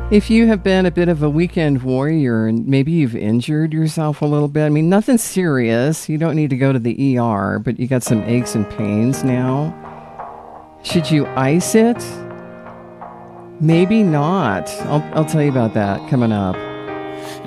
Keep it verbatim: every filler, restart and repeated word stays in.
If you have been a bit of a weekend warrior and maybe you've injured yourself a little bit, I mean, nothing serious. You don't need to go to the E R, but you got some aches and pains now. Should you ice it? Maybe not. I'll, I'll tell you about that coming up.